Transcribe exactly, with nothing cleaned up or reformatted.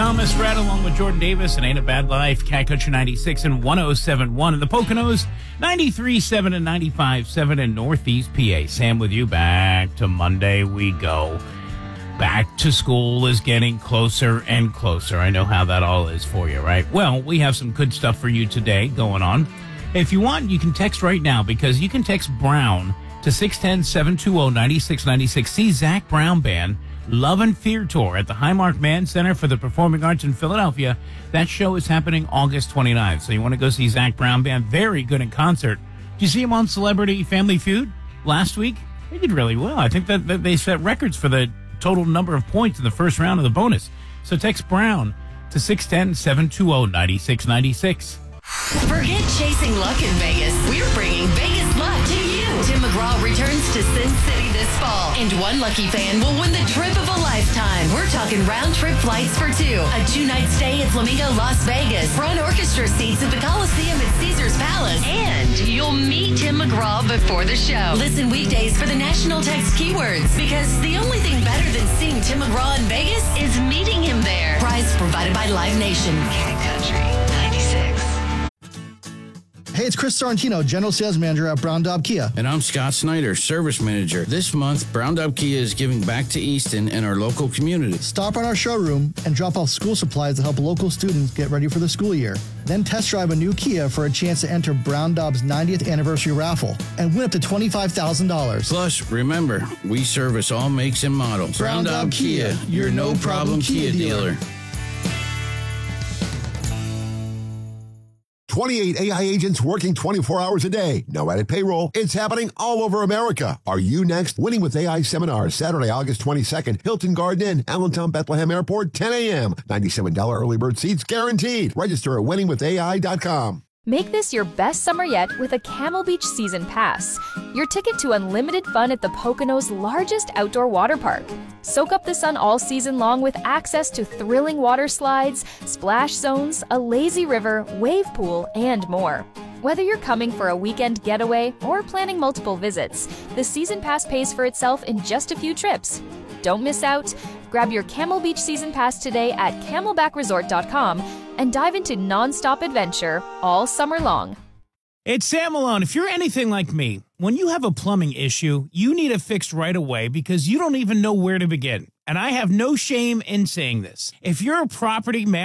Thomas Red along with Jordan Davis and Ain't a Bad Life, Cat Country ninety-six and one oh seven point one in the Poconos, ninety-three point seven and ninety-five point seven in Northeast P A. Sam with you. Back to Monday we go. Back to school is getting closer and closer. I know how that all is for you, right? Well, we have some good stuff for you today going on. If you want, you can text right now because you can text Brown to six one zero, seven two zero, nine six nine six. See Zach Brown Band Love and Fear Tour at the Highmark Mann Center for the Performing Arts in Philadelphia. That show is happening August twenty-ninth. So you want to go see Zach Brown Band. Very good in concert. Did you see him on Celebrity Family Feud last week? They did really well. I think that, that they set records for the total number of points in the first round of the bonus. So text Brown to six one zero, seven two zero, nine six nine six. Forget chasing luck in Vegas. We're bringing Vegas luck to you. Tim McGraw returns to Sin City this fall, and one lucky fan will win the trip of a lifetime. We're talking round-trip flights for two, a two-night stay at Flamingo Las Vegas, front orchestra seats at the Coliseum at Caesars Palace, and you'll meet Tim McGraw before the show. Listen weekdays for the national text keywords, because the only thing better than seeing Tim McGraw in Vegas is meeting him there. Prize provided by Live Nation. Cat Country ninety-six. Hey, it's Chris Sorrentino, General Sales Manager at Brown Daub Kia. And I'm Scott Snyder, Service Manager. This month, Brown Daub Kia is giving back to Easton and our local community. Stop on our showroom and drop off school supplies to help local students get ready for the school year. Then test drive a new Kia for a chance to enter Brown Daub's ninetieth anniversary raffle and win up to twenty-five thousand dollars. Plus, remember, we service all makes and models. Brown Daub Kia, your no-problem Kia dealer. twenty-eight A I agents working twenty-four hours a day. No added payroll. It's happening all over America. Are you next? Winning with A I seminar, Saturday, August twenty-second. Hilton Garden Inn, Allentown, Bethlehem Airport, ten a.m. ninety-seven dollars early bird seats guaranteed. Register at winning with A I dot com. Make this your best summer yet with a Camel Beach Season Pass, your ticket to unlimited fun at the Poconos' largest outdoor water park. Soak up the sun all season long with access to thrilling water slides, splash zones, a lazy river, wave pool, and more. Whether you're coming for a weekend getaway or planning multiple visits, the Season Pass pays for itself in just a few trips. Don't miss out. Grab your Camel Beach Season Pass today at camelback resort dot com and dive into non-stop adventure all summer long. It's Sam Malone. If you're anything like me, when you have a plumbing issue, you need it fixed right away because you don't even know where to begin. And I have no shame in saying this. If you're a property manager,